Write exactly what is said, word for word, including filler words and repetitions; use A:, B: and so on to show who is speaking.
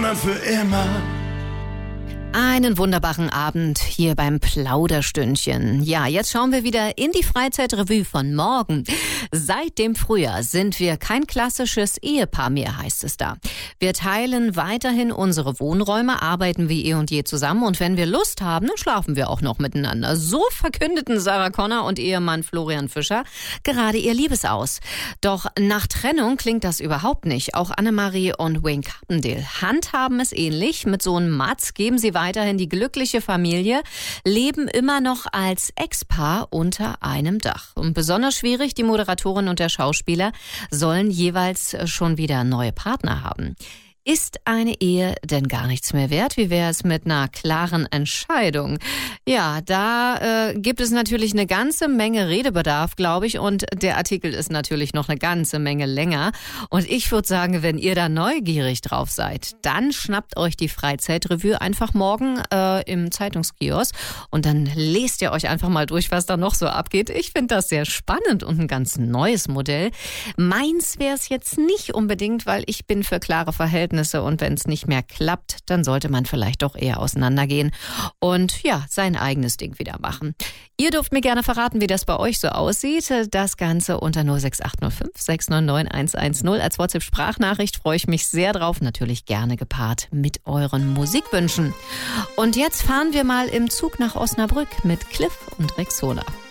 A: sondern für immer.
B: Einen wunderbaren Abend hier beim Plauderstündchen. Ja, jetzt schauen wir wieder in die Freizeitrevue von morgen. Seit dem Frühjahr sind wir kein klassisches Ehepaar mehr, heißt es da. Wir teilen weiterhin unsere Wohnräume, arbeiten wie eh und je zusammen und wenn wir Lust haben, dann schlafen wir auch noch miteinander. So verkündeten Sarah Connor und Ehemann Florian Fischer gerade ihr Liebesaus. Doch nach Trennung klingt das überhaupt nicht. Auch Annemarie und Wayne Carpendale handhaben es ähnlich. Mit Sohn Mats geben sie weiterhin die glückliche Familie, leben immer noch als Ex-Paar unter einem Dach. Und besonders schwierig, die Moderatorin und der Schauspieler sollen jeweils schon wieder neue Partner haben. Ist eine Ehe denn gar nichts mehr wert? Wie wäre es mit einer klaren Entscheidung? Ja, da äh, gibt es natürlich eine ganze Menge Redebedarf, glaube ich. Und der Artikel ist natürlich noch eine ganze Menge länger. Und ich würde sagen, wenn ihr da neugierig drauf seid, dann schnappt euch die Freizeitrevue einfach morgen äh, im Zeitungskiosk. Und dann lest ihr euch einfach mal durch, was da noch so abgeht. Ich finde das sehr spannend und ein ganz neues Modell. Meins wäre es jetzt nicht unbedingt, weil ich bin für klare Verhältnisse. Und wenn es nicht mehr klappt, dann sollte man vielleicht doch eher auseinandergehen und ja, sein eigenes Ding wieder machen. Ihr dürft mir gerne verraten, wie das bei euch so aussieht. Das Ganze unter null sechs acht null fünf sechs neun neun eins eins null. Als WhatsApp-Sprachnachricht freue ich mich sehr drauf. Natürlich gerne gepaart mit euren Musikwünschen. Und jetzt fahren wir mal im Zug nach Osnabrück mit Cliff und Rexona.